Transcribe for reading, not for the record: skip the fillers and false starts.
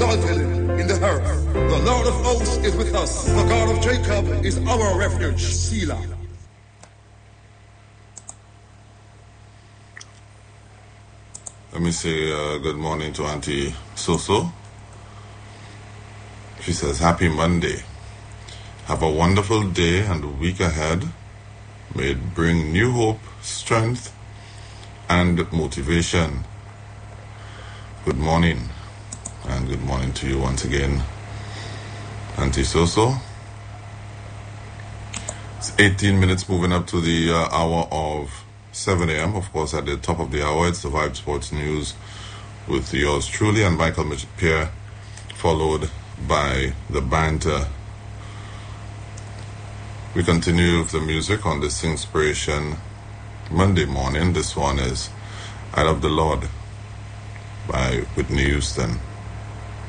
exalted in the earth. The Lord of hosts is with us. The God of Jacob is our refuge. Selah. Let me say good morning to Auntie Soso. She says, happy Monday. Have a wonderful day and week ahead. May it bring new hope, strength, and motivation. Good morning. And good morning to you once again, Auntie Soso. It's 18 minutes moving up to the hour of 7 a.m. Of course, at the top of the hour, it's the Vibe Sports News with yours truly and Michael Pierre, followed by the banter. We continue with the music on this Inspiration Monday morning. This one is I Love the Lord by Whitney Houston.